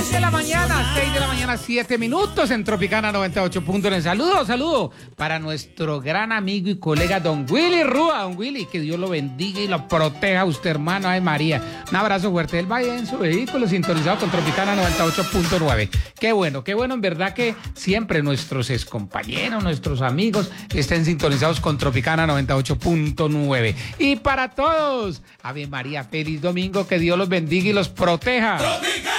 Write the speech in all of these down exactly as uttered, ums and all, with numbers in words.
seis de la mañana, seis de la mañana, siete minutos en Tropicana noventa y ocho punto nueve. Saludo, saludo para nuestro gran amigo y colega Don Willy Rúa. Don Willy, que Dios lo bendiga y lo proteja a usted, hermano. Ay, María. Un abrazo fuerte. Él va en su vehículo sintonizado con Tropicana noventa y ocho punto nueve. Qué bueno, qué bueno, en verdad que siempre nuestros excompañeros, nuestros amigos estén sintonizados con Tropicana noventa y ocho punto nueve. Y para todos, Ave María, feliz domingo, que Dios los bendiga y los proteja. ¡Tropicana!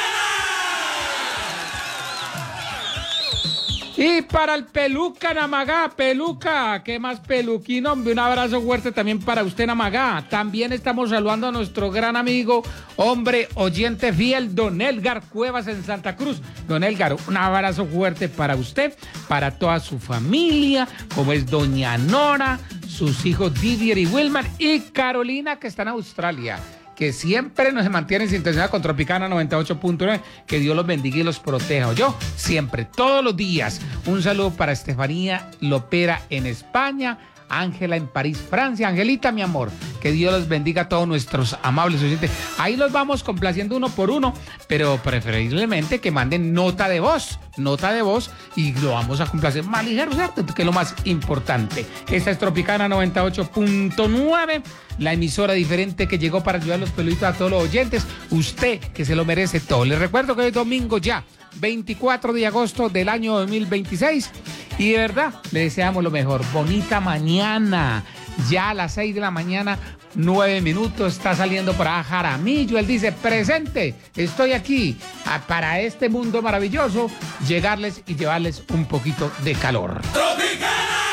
Y para el Peluca Namagá, Peluca, ¿qué más peluquín, hombre? Un abrazo fuerte también para usted, Namagá. También estamos saludando a nuestro gran amigo, hombre, oyente fiel, Don Elgar Cuevas en Santa Cruz. Don Elgar, un abrazo fuerte para usted, para toda su familia, como es Doña Nora, sus hijos Didier y Wilmar, y Carolina, que está en Australia, que siempre nos mantienen sintonizados con Tropicana noventa y ocho punto nueve. Que Dios los bendiga y los proteja. Yo siempre, todos los días, un saludo para Estefanía Lopera en España, Ángela en París, Francia. Angelita, mi amor, que Dios los bendiga a todos nuestros amables oyentes. Ahí los vamos complaciendo uno por uno, pero preferiblemente que manden nota de voz, nota de voz, y lo vamos a complacer más ligero, ¿cierto? Que es lo más importante. Esta es Tropicana noventa y ocho punto nueve, la emisora diferente que llegó para ayudar a los peluditos, a todos los oyentes. Usted, que se lo merece todo. Les recuerdo que hoy es domingo ya, veinticuatro de agosto del año dos mil veintiséis. Y de verdad, le deseamos lo mejor. Bonita mañana. Ya a las seis de la mañana, nueve minutos, está saliendo para Jaramillo. Él dice, presente, estoy aquí a, para este mundo maravilloso, llegarles y llevarles un poquito de calor. ¡Tropicana!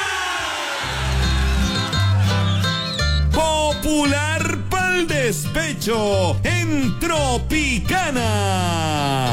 Popular pa'l despecho en Tropicana.